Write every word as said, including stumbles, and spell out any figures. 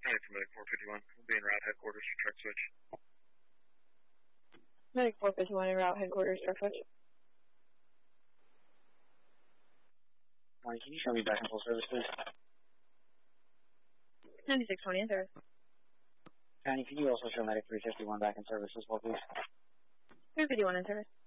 Medic for Medic four fifty-one. We'll be in route headquarters for truck switch. Medic four fifty-one in route headquarters, truck switch. Morning, can you show me back in full service, please? ninety-six twenty in service. County, can you also show Medic three fifty-one back in service as well, please? three fifty-one in service.